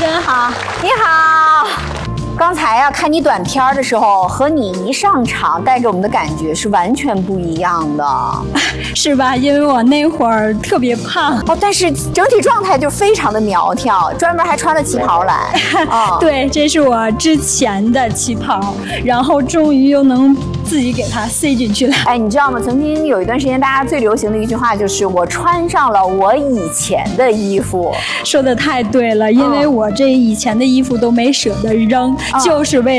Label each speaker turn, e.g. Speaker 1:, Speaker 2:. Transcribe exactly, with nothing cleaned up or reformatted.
Speaker 1: 伦好，
Speaker 2: 你好。刚才呀、啊，看你短片的时候，和你一上场带给我们的感觉是完全不一样的，
Speaker 1: 是吧？因为我那会儿特别胖
Speaker 2: 哦，但是整体状态就非常的苗条，专门还穿了旗袍来。
Speaker 1: 哦、对，这是我之前的旗袍，然后终于又能自己给它塞进去了。
Speaker 2: 哎，你知道吗？曾经有一段时间，大家最流行的一句话就是“我穿上了我以前的衣服”。
Speaker 1: 说的太对了，因为我这以前的衣服都没舍得扔，哦、就是为了